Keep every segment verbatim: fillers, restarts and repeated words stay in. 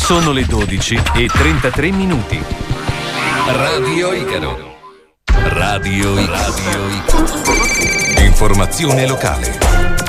Sono le dodici e trentatré minuti. Radio Icaro. Radio Icaro. Radio Icaro. Informazione locale.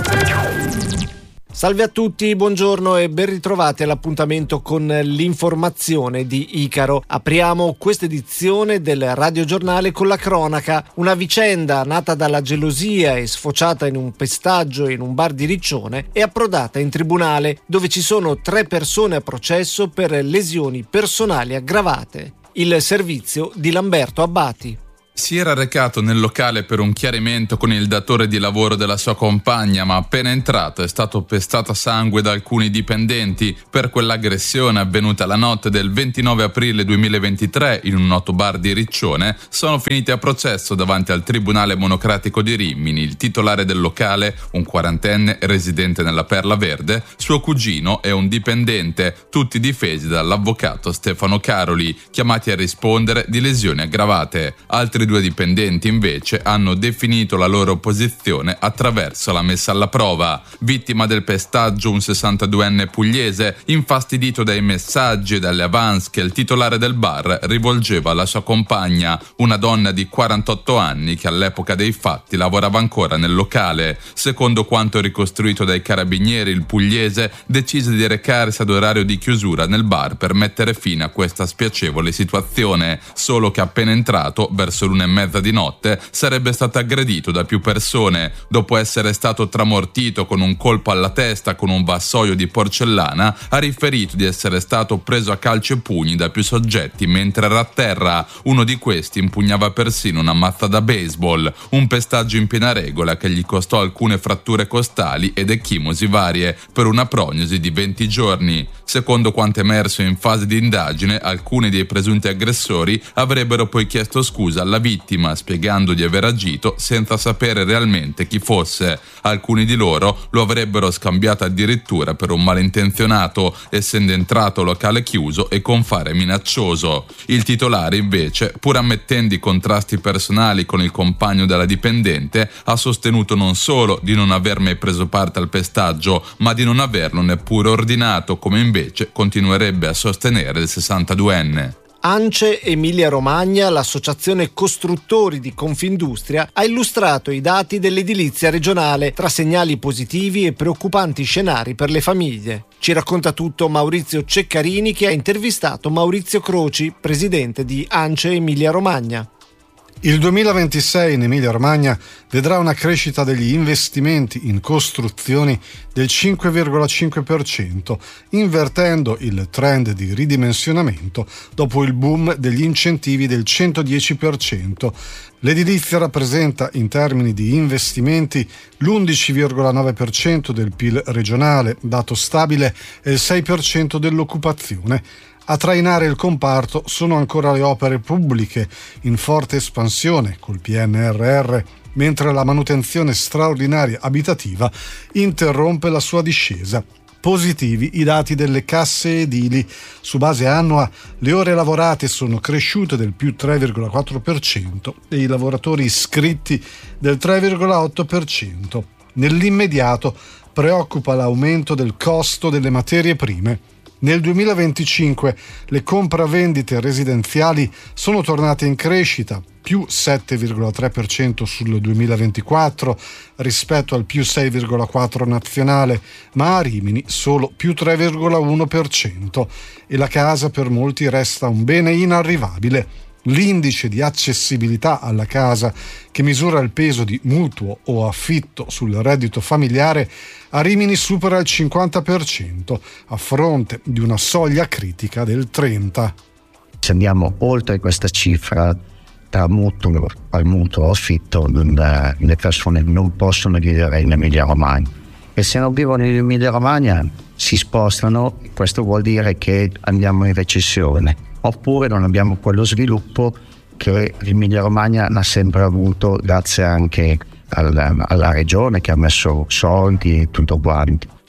Salve a tutti, buongiorno e ben ritrovati all'appuntamento con l'informazione di Icaro. Apriamo questa edizione del radiogiornale con la cronaca. Una vicenda nata dalla gelosia e sfociata in un pestaggio in un bar di Riccione è approdata in tribunale, dove ci sono tre persone a processo per lesioni personali aggravate. Il servizio di Lamberto Abbati. Si era recato nel locale per un chiarimento con il datore di lavoro della sua compagna, ma appena entrato è stato pestato a sangue da alcuni dipendenti per quell'aggressione avvenuta la notte del ventinove aprile duemilaventitré in un noto bar di Riccione. Sono finiti a processo davanti al Tribunale Monocratico di Rimini il titolare del locale, un quarantenne residente nella Perla Verde, suo cugino e un dipendente, tutti difesi dall'avvocato Stefano Caroli, chiamati a rispondere di lesioni aggravate. Altri due dipendenti invece hanno definito la loro posizione attraverso la messa alla prova. Vittima del pestaggio un sessantaduenne pugliese, infastidito dai messaggi e dalle avance che il titolare del bar rivolgeva alla sua compagna, una donna di quarantotto anni che all'epoca dei fatti lavorava ancora nel locale. Secondo quanto ricostruito dai carabinieri, il pugliese decise di recarsi ad orario di chiusura nel bar per mettere fine a questa spiacevole situazione, solo che appena entrato, verso l'una e mezza di notte, sarebbe stato aggredito da più persone. Dopo essere stato tramortito con un colpo alla testa con un vassoio di porcellana, ha riferito di essere stato preso a calci e pugni da più soggetti mentre era a terra. Uno di questi impugnava persino una mazza da baseball, un pestaggio in piena regola che gli costò alcune fratture costali ed ecchimosi varie per una prognosi di venti giorni. Secondo quanto emerso in fase di indagine, alcuni dei presunti aggressori avrebbero poi chiesto scusa alla vittima, spiegando di aver agito senza sapere realmente chi fosse. Alcuni di loro lo avrebbero scambiato addirittura per un malintenzionato, essendo entrato locale chiuso e con fare minaccioso. Il titolare invece, pur ammettendo i contrasti personali con il compagno della dipendente, ha sostenuto non solo di non aver mai preso parte al pestaggio, ma di non averlo neppure ordinato, come invece continuerebbe a sostenere il sessantaduenne. ANCE Emilia Romagna, l'associazione costruttori di Confindustria, ha illustrato i dati dell'edilizia regionale tra segnali positivi e preoccupanti scenari per le famiglie. Ci racconta tutto Maurizio Ceccarini, che ha intervistato Maurizio Croci, presidente di ANCE Emilia Romagna. Il duemilaventisei in Emilia-Romagna vedrà una crescita degli investimenti in costruzioni del cinque virgola cinque per cento, invertendo il trend di ridimensionamento dopo il boom degli incentivi del centodieci per cento. L'edilizia rappresenta in termini di investimenti l'undici virgola nove per cento del P I L regionale, dato stabile, e il sei per cento dell'occupazione. A trainare il comparto sono ancora le opere pubbliche, in forte espansione col P N R R, mentre la manutenzione straordinaria abitativa interrompe la sua discesa. Positivi i dati delle casse edili. Su base annua le ore lavorate sono cresciute del più tre virgola quattro per cento e i lavoratori iscritti del tre virgola otto per cento. Nell'immediato preoccupa l'aumento del costo delle materie prime. Nel duemilaventicinque le compravendite residenziali sono tornate in crescita, più sette virgola tre per cento sul duemilaventiquattro rispetto al più sei virgola quattro per cento nazionale, ma a Rimini solo più tre virgola uno per cento, e la casa per molti resta un bene inarrivabile. L'indice di accessibilità alla casa, che misura il peso di mutuo o affitto sul reddito familiare, a Rimini supera il cinquanta per cento, a fronte di una soglia critica del trenta per cento. Se andiamo oltre questa cifra, tra mutuo al mutuo affitto, le persone non possono vivere in Emilia Romagna, e se non vivono in Emilia Romagna si spostano. Questo vuol dire che andiamo in recessione, oppure non abbiamo quello sviluppo che l'Emilia Romagna ha sempre avuto, grazie anche alla, alla regione che ha messo soldi e tutto quanto.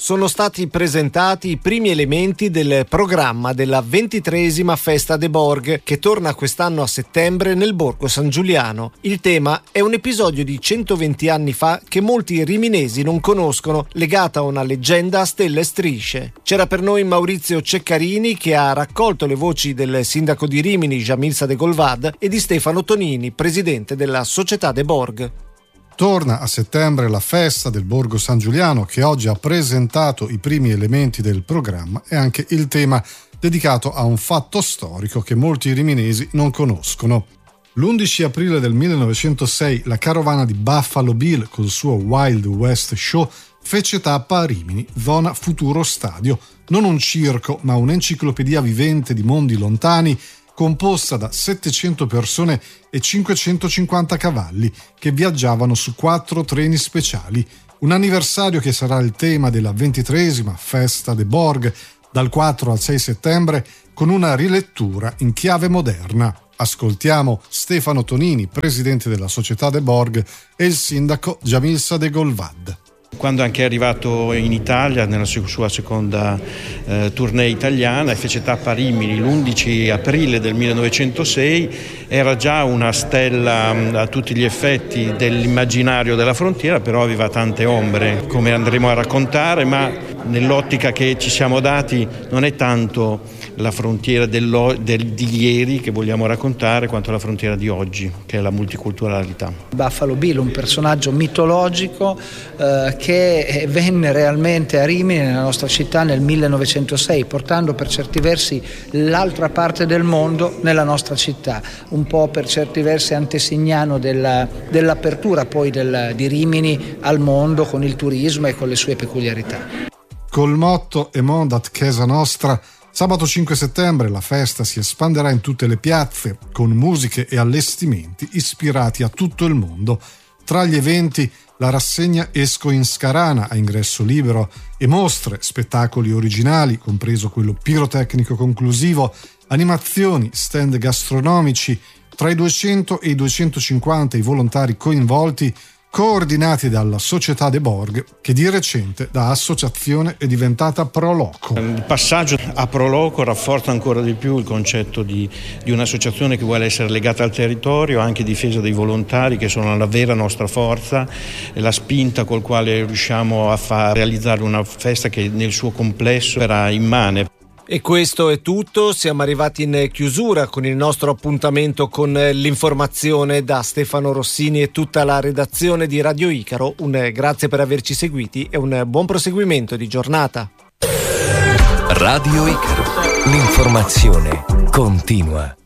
sono stati presentati i primi elementi del programma della ventitreesima Festa de Borg, che torna quest'anno a settembre nel Borgo San Giuliano. Il tema è un episodio di centoventi anni fa che molti riminesi non conoscono, legata a una leggenda a stelle e strisce. C'era per noi Maurizio Ceccarini, che ha raccolto le voci del sindaco di Rimini Jamil de Golvad e di Stefano Tonini, presidente della Società de Borg. Torna a settembre la festa del Borgo San Giuliano, che oggi ha presentato i primi elementi del programma e anche il tema dedicato a un fatto storico che molti riminesi non conoscono. L'undici aprile del millenovecentosei la carovana di Buffalo Bill col suo Wild West Show fece tappa a Rimini, zona futuro stadio, non un circo ma un'enciclopedia vivente di mondi lontani composta da settecento persone e cinquecentocinquanta cavalli che viaggiavano su quattro treni speciali. Un anniversario che sarà il tema della ventitreesima Festa de Borg dal quattro al sei settembre con una rilettura in chiave moderna. Ascoltiamo Stefano Tonini, presidente della Società de Borg, e il sindaco Jamil de Golvad. Quando anche è arrivato in Italia nella sua seconda eh, tournée italiana e fece tappa a Rimini l'undici aprile del millenovecentosei, era già una stella mh, a tutti gli effetti dell'immaginario della frontiera, però aveva tante ombre, come andremo a raccontare, ma nell'ottica che ci siamo dati non è tanto la frontiera dello, del, di ieri che vogliamo raccontare quanto la frontiera di oggi, che è la multiculturalità. Buffalo Bill, un personaggio mitologico eh, che venne realmente a Rimini, nella nostra città, nel millenovecentosei, portando per certi versi l'altra parte del mondo nella nostra città, un po' per certi versi antesignano della, dell'apertura poi del, di Rimini al mondo con il turismo e con le sue peculiarità. Col motto Emondat Chiesa Nostra, sabato cinque settembre la festa si espanderà in tutte le piazze con musiche e allestimenti ispirati a tutto il mondo. Tra gli eventi la rassegna Esco in Scarana a ingresso libero e mostre, spettacoli originali, compreso quello pirotecnico conclusivo, animazioni, stand gastronomici. Tra i duecento e i duecentocinquanta i volontari coinvolti, coordinati dalla Società de Borg, che di recente da associazione è diventata Pro Loco. Il passaggio a Pro Loco rafforza ancora di più il concetto di, di un'associazione che vuole essere legata al territorio, anche difesa dei volontari, che sono la vera nostra forza e la spinta col quale riusciamo a far realizzare una festa che nel suo complesso sarà immane. E questo è tutto, siamo arrivati in chiusura con il nostro appuntamento con l'informazione. Da Stefano Rossini e tutta la redazione di Radio Icaro, un grazie per averci seguiti e un buon proseguimento di giornata. Radio Icaro, l'informazione continua.